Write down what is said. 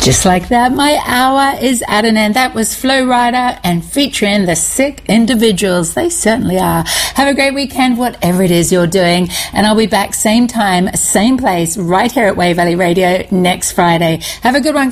Just like that, my hour is at an end. That was Flo Rida and featuring the Sick Individuals. They certainly are. Have a great weekend, whatever it is you're doing. And I'll be back same time, same place, right here at Wave Valley Radio next Friday. Have a good one, guys.